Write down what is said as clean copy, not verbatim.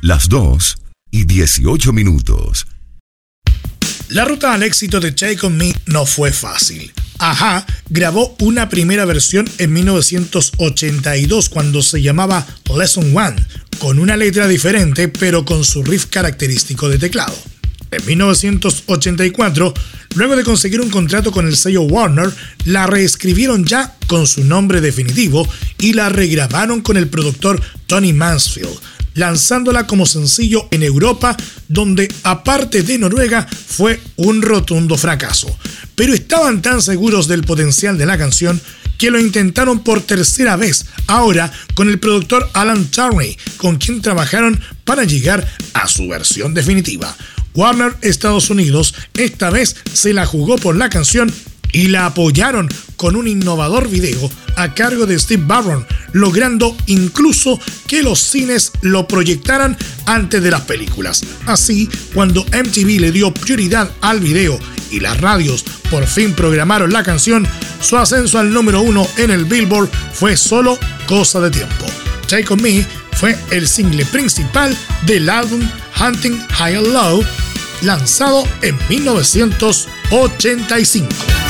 las 2:18. La ruta al éxito de Take On Me no fue fácil. A-ha grabó una primera versión en 1982 cuando se llamaba Lesson 1, con una letra diferente pero con su riff característico de teclado. En 1984, luego de conseguir un contrato con el sello Warner, la reescribieron ya con su nombre definitivo y la regrabaron con el productor Tony Mansfield, lanzándola como sencillo en Europa, donde aparte de Noruega fue un rotundo fracaso. Pero estaban tan seguros del potencial de la canción que lo intentaron por tercera vez, ahora con el productor Alan Turney, con quien trabajaron para llegar a su versión definitiva. Warner Estados Unidos esta vez se la jugó por la canción y la apoyaron con un innovador video a cargo de Steve Barron, logrando incluso que los cines lo proyectaran antes de las películas. Así, cuando MTV le dio prioridad al video y las radios por fin programaron la canción, su ascenso al número 1 en el Billboard fue solo cosa de tiempo. Take On Me fue el single principal del álbum Hunting High and Low, lanzado en 1985.